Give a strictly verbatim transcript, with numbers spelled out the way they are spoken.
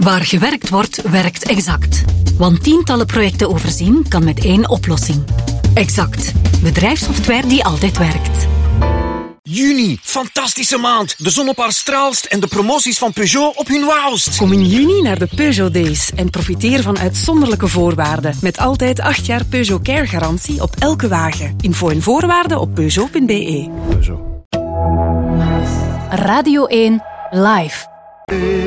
Waar gewerkt wordt, werkt Exact. Want tientallen projecten overzien kan met één oplossing. Exact. Bedrijfssoftware die altijd werkt. Juni, fantastische maand. De zon op haar straalst en de promoties van Peugeot op hun wauwst. Kom in juni naar de Peugeot Days en profiteer van uitzonderlijke voorwaarden. Met altijd acht jaar Peugeot Care garantie op elke wagen. Info en voorwaarden op peugeot punt b e. Peugeot. Radio één Live.